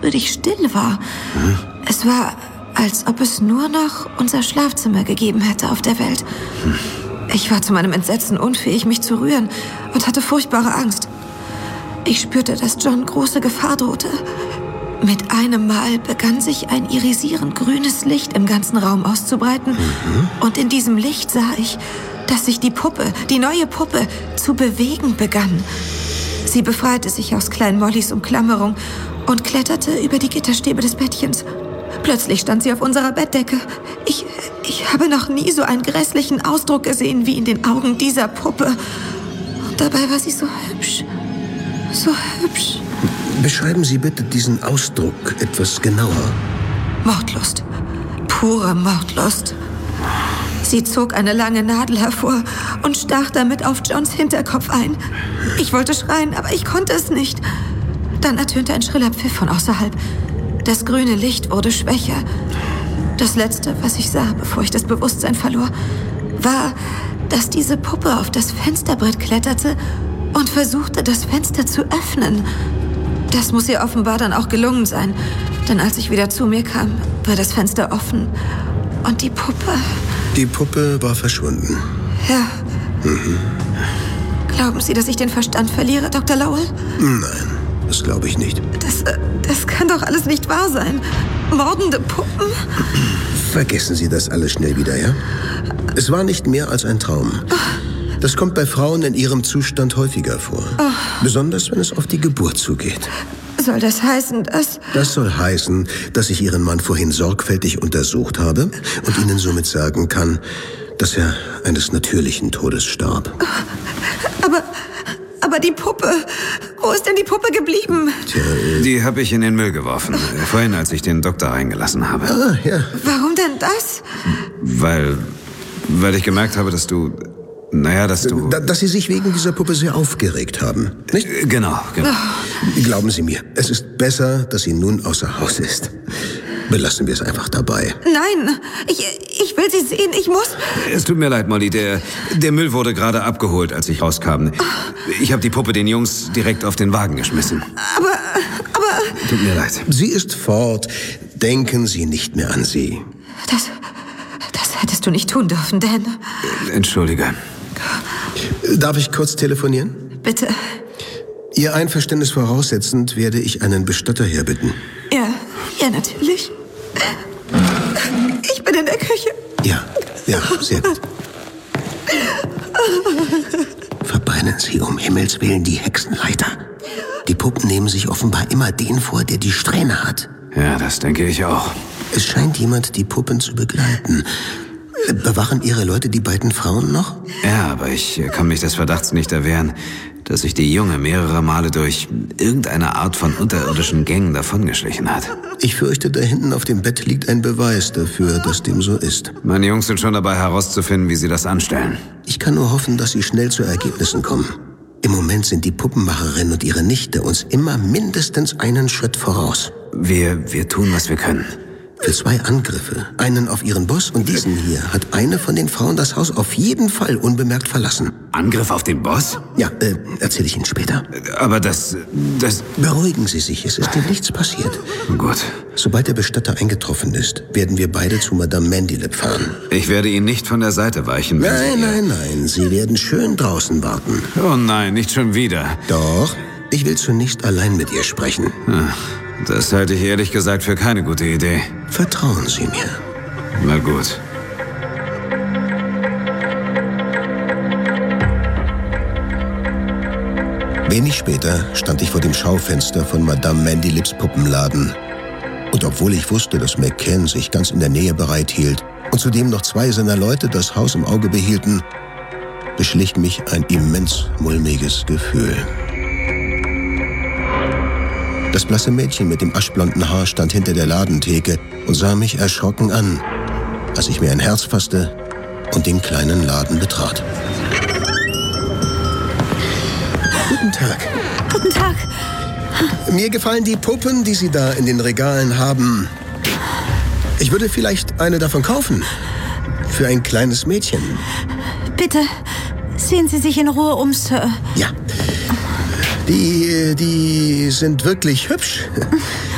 merkwürdig still war. Es war, als ob es nur noch unser Schlafzimmer gegeben hätte auf der Welt. Ich war zu meinem Entsetzen unfähig, mich zu rühren und hatte furchtbare Angst. Ich spürte, dass John große Gefahr drohte. Mit einem Mal begann sich ein irisierend grünes Licht im ganzen Raum auszubreiten. Und in diesem Licht sah ich, dass sich die Puppe, die neue Puppe, zu bewegen begann. Sie befreite sich aus Klein Mollys Umklammerung und kletterte über die Gitterstäbe des Bettchens. Plötzlich stand sie auf unserer Bettdecke. Ich habe noch nie so einen grässlichen Ausdruck gesehen wie in den Augen dieser Puppe. Und dabei war sie so hübsch. So hübsch. Beschreiben Sie bitte diesen Ausdruck etwas genauer. Mordlust. Pure Mordlust. Sie zog eine lange Nadel hervor und stach damit auf Johns Hinterkopf ein. Ich wollte schreien, aber ich konnte es nicht. Dann ertönte ein schriller Pfiff von außerhalb. Das grüne Licht wurde schwächer. Das Letzte, was ich sah, bevor ich das Bewusstsein verlor, war, dass diese Puppe auf das Fensterbrett kletterte und versuchte, das Fenster zu öffnen. Das muss ihr offenbar dann auch gelungen sein, denn als ich wieder zu mir kam, war das Fenster offen und die Puppe... Die Puppe war verschwunden. Ja. Glauben Sie, dass ich den Verstand verliere, Dr. Lowell? Nein, das glaube ich nicht. Das kann doch alles nicht wahr sein. Mordende Puppen? Vergessen Sie das alles schnell wieder, ja? Es war nicht mehr als ein Traum. Das kommt bei Frauen in ihrem Zustand häufiger vor. Besonders, wenn es auf die Geburt zugeht. Soll das heißen, dass... Das soll heißen, dass ich Ihren Mann vorhin sorgfältig untersucht habe und Ihnen somit sagen kann, dass er eines natürlichen Todes starb. Aber die Puppe... Wo ist denn die Puppe geblieben? Tja, Die habe ich in den Müll geworfen. Vorhin, als ich den Doktor reingelassen habe. ja. Warum denn das? Weil ich gemerkt habe, dass du... Dass Sie sich wegen dieser Puppe sehr aufgeregt haben, nicht? Genau. Glauben Sie mir, es ist besser, dass sie nun außer Haus ist. Belassen wir es einfach dabei. Nein, ich will sie sehen, ich muss... Es tut mir leid, Molly, der Müll wurde gerade abgeholt, als ich rauskam. Ich habe die Puppe den Jungs direkt auf den Wagen geschmissen. Aber... Tut mir leid. Sie ist fort. Denken Sie nicht mehr an sie. Das hättest du nicht tun dürfen, Dan. Entschuldige. Darf ich kurz telefonieren? Bitte. Ihr Einverständnis voraussetzend werde ich einen Bestatter herbitten. Ja, natürlich. Ich bin in der Küche. Ja, sehr gut. Verbrennen Sie um Himmels Willen die Hexenleiter. Die Puppen nehmen sich offenbar immer den vor, der die Strähne hat. Ja, das denke ich auch. Es scheint jemand, die Puppen zu begleiten. Bewachen Ihre Leute die beiden Frauen noch? Ja, aber ich kann mich des Verdachts nicht erwehren, dass sich die Junge mehrere Male durch irgendeine Art von unterirdischen Gängen davongeschlichen hat. Ich fürchte, da hinten auf dem Bett liegt ein Beweis dafür, dass dem so ist. Meine Jungs sind schon dabei herauszufinden, wie sie das anstellen. Ich kann nur hoffen, dass sie schnell zu Ergebnissen kommen. Im Moment sind die Puppenmacherin und ihre Nichte uns immer mindestens einen Schritt voraus. Wir tun, was wir können. Für 2 Angriffe, einen auf ihren Boss und diesen hier, hat eine von den Frauen das Haus auf jeden Fall unbemerkt verlassen. Angriff auf den Boss? Ja, erzähle ich Ihnen später. Aber das... Beruhigen Sie sich, es ist ihm nichts passiert. Gut. Sobald der Bestatter eingetroffen ist, werden wir beide zu Madame Mandylip fahren. Ich werde ihn nicht von der Seite weichen. Nein, Sie werden schön draußen warten. Oh nein, nicht schon wieder. Doch, ich will zunächst allein mit ihr sprechen. Das halte ich ehrlich gesagt für keine gute Idee. Vertrauen Sie mir. Na gut. Wenig später stand ich vor dem Schaufenster von Madame Mandylips Puppenladen. Und obwohl ich wusste, dass McCann sich ganz in der Nähe bereithielt und zudem noch 2 seiner Leute das Haus im Auge behielten, beschlich mich ein immens mulmiges Gefühl. Das blasse Mädchen mit dem aschblonden Haar stand hinter der Ladentheke und sah mich erschrocken an, als ich mir ein Herz fasste und den kleinen Laden betrat. Guten Tag. Guten Tag. Mir gefallen die Puppen, die Sie da in den Regalen haben. Ich würde vielleicht eine davon kaufen. Für ein kleines Mädchen. Bitte, sehen Sie sich in Ruhe um, Sir. Ja. Die sind wirklich hübsch.